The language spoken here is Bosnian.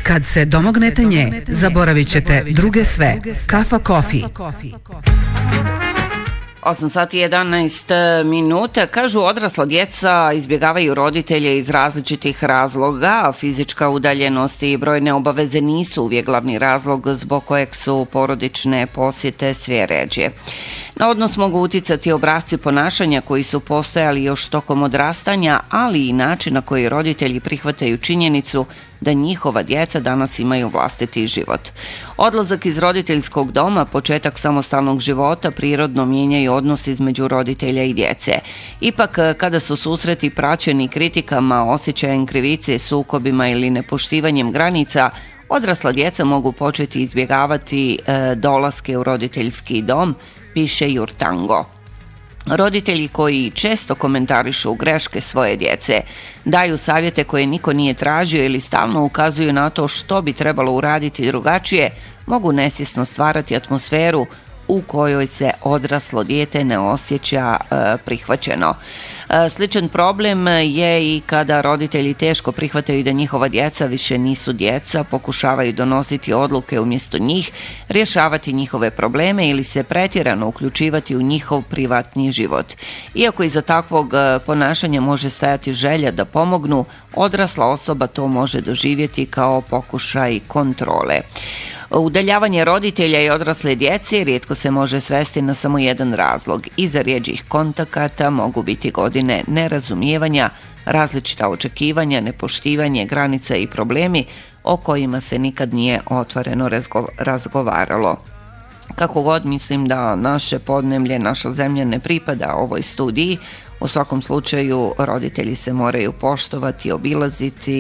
Kad se domognete nje, zaboravit ćete druge sve. Kafa Coffee. 8:11. Kažu, odrasla djeca izbjegavaju roditelje iz različitih razloga. Fizička udaljenost i brojne obaveze nisu uvijek glavni razlog zbog kojeg su porodične posjete sve ređe. Na odnos mogu uticati obrasci ponašanja koji su postojali još tokom odrastanja, ali i način na koji roditelji prihvataju činjenicu da njihova djeca danas imaju vlastiti život. Odlazak iz roditeljskog doma, početak samostalnog života, prirodno mijenjaju odnos između roditelja i djece. Ipak, kada su susreti praćeni kritikama, osjećajem krivice, sukobima ili nepoštivanjem granica, odrasla djeca mogu početi izbjegavati dolaske u roditeljski dom, piše Jurtango. Roditelji koji često komentarišu greške svoje djece, daju savjete koje niko nije tražio ili stalno ukazuju na to što bi trebalo uraditi drugačije, mogu nesvjesno stvarati atmosferu u kojoj se odraslo dijete ne osjeća prihvaćeno. Sličan problem je i kada roditelji teško prihvataju da njihova djeca više nisu djeca, pokušavaju donositi odluke umjesto njih, rješavati njihove probleme ili se pretjerano uključivati u njihov privatni život. Iako iza takvog ponašanja može stajati želja da pomognu, odrasla osoba to može doživjeti kao pokušaj kontrole. Udaljavanje roditelja i odrasle djece rijetko se može svesti na samo jedan razlog. Iza rjeđih kontakata mogu biti godine nerazumijevanja, različita očekivanja, nepoštivanje granica i problemi o kojima se nikad nije otvoreno razgovaralo. Kako god, mislim da naše podneblje, naša zemlja ne pripada ovoj studiji. U svakom slučaju roditelji se moraju poštovati, obilaziti